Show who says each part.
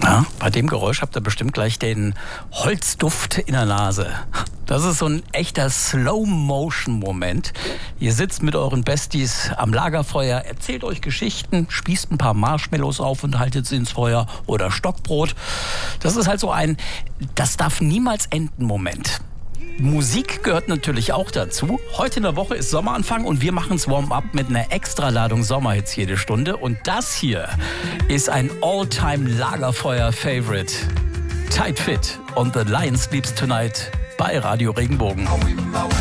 Speaker 1: Ja, bei dem Geräusch habt ihr bestimmt gleich den Holzduft in der Nase. Das ist so ein echter Slow-Motion-Moment. Ihr sitzt mit euren Besties am Lagerfeuer, erzählt euch Geschichten, spießt ein paar Marshmallows auf und haltet sie ins Feuer oder Stockbrot. Das ist halt so ein das darf niemals enden Moment. Musik gehört natürlich auch dazu. Heute in der Woche ist Sommeranfang und wir machen es Warm-up mit einer Extraladung Sommerhits jede Stunde. Und das hier ist ein All-Time-Lagerfeuer-Favorite. Tight Fit und The Lion Sleeps Tonight bei Radio Regenbogen.